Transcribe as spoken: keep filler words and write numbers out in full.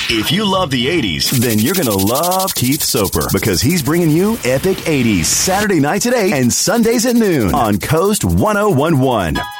If you love the eighties, then you're going to love Keith Soper because he's bringing you Epic eighties Saturday nights at eight and Sundays at noon on Coast ten eleven.